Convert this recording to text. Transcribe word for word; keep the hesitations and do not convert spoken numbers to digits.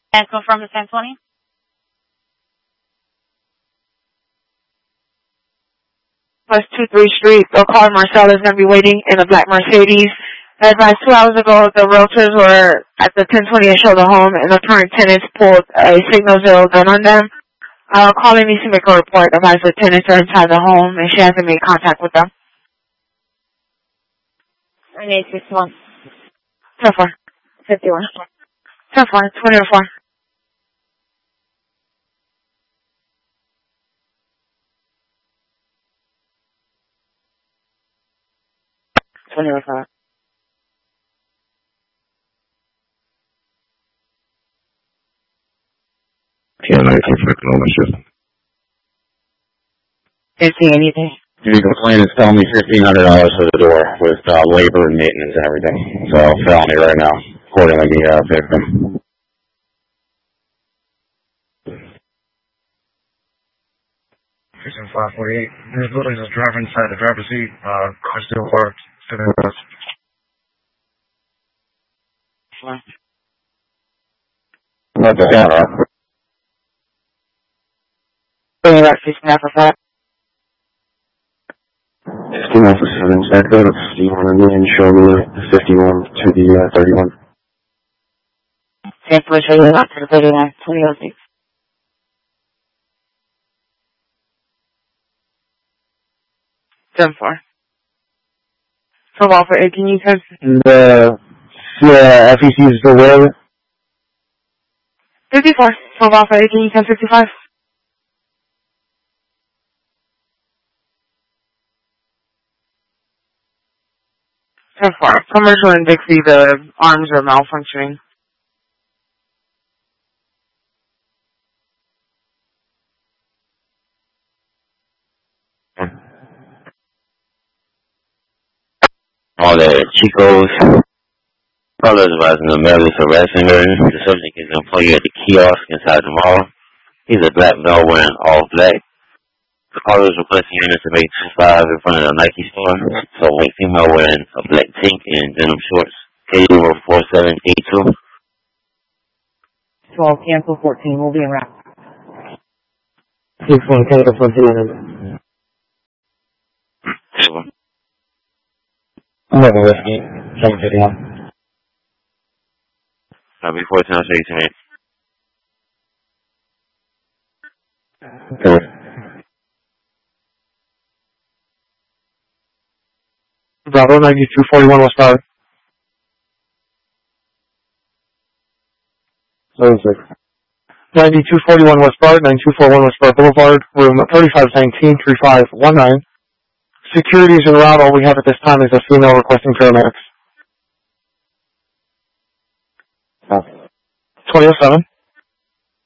And confirm the ten twenty. West two three Street. The caller Marcel is going to be waiting in a black Mercedes. I advised two hours ago the realtors were at the ten twenty and showed the home, and the current tenants pulled a signal zero gun on them. Uh, caller needs to make a report. Advise the tenants are inside the home, and she hasn't made contact with them. eight six one. ten four. fifty-one. ten four. twenty four. twenty four. Yeah, nineteen fifty ownership. Didn't see anything. You complain is telling me fifteen hundred dollars for the door with uh, labor and maintenance and everything. So felony right now, according to the uh, victim. Section five forty-eight. This building is driver inside the driver's seat. Uh, car still parked. Sitting with us. Not the camera. Bring it up, fifteen after five. fifteen after seven, stack that up fifty-one and then show me the fifty-one to the uh, thirty-one. Same for show you up to the thirty-one, twenty oh six. ten four. So all for eighteen, you said? The uh, F E C is still whatever? fifty-four. So all for eighteen, you said fifty-five? ten four. Commercial in Dixie, the arms are malfunctioning. All the Chicos, colors advising the male is harassing her. The subject is an employee at the kiosk inside the mall. He's a black male wearing all black. The caller is requesting units to make two five in front of the Nike store. So white female wearing a black tank and denim shorts. K zero four seven eight two. twelve, cancel fourteen, we'll be in route. six one, cancel fourteen. I'm over whiskey, seven fifty-one. Copy fourteen, I'll show you tonight. Okay. Bravo ninety-two forty-one West Broward. seven six. ninety-two forty-one West Broward, ninety-two forty-one West Broward Boulevard, room thirty-five nineteen, thirty-five nineteen. Security's en route. All we have at this time is a female requesting paramedics. Oh. twenty oh seven.